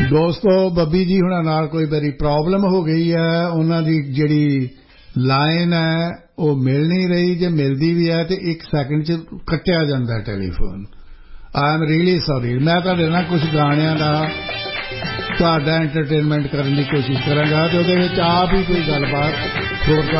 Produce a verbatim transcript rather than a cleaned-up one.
ਦੋਸਤੋ ਬੱਬੀ ਜੀ ਹੁਣਾਂ ਨਾਲ ਕੋਈ ਵਾਰੀ ਪ੍ਰੋਬਲਮ ਹੋ ਗਈ ਹੈ ਉਹਨਾਂ ਦੀ ਜਿਹੜੀ ਲਾਈਨ ਹੈ ਉਹ ਮਿਲ ਨਹੀਂ ਰਹੀ ਜੇ ਮਿਲਦੀ ਵੀ ਹੈ ਤੇ ਇੱਕ ਸੈਕਿੰਡ 'ਚ ਕੱਟਿਆ ਜਾਂਦਾ telephone I am really sorry ਮੈਂ ਤੁਹਾਡੇ ਨਾਲ ਕੁਝ ਗਾਣਿਆਂ ਦਾ ਤੁਹਾਡਾ ਐਂਟਰਟੇਨਮੈਂਟ ਕਰਨ ਦੀ ਕੋਸ਼ਿਸ਼ ਕਰਾਂਗਾ ਤੇ ਉਹਦੇ ਵਿੱਚ ਆਪ ਹੀ ਕੋਈ ਗੱਲਬਾਤ ਹੋਰ